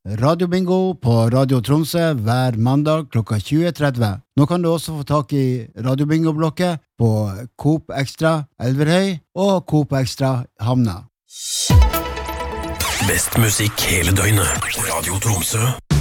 Radio Bingo på Radio Tromsø hver mandag klokka 20:30. Nå kan du også få tak i Radio Bingo-blokket på Coop Extra Elverhøy og Coop Extra Hamna. Best musikk hele døgnet. Radio Tromsø.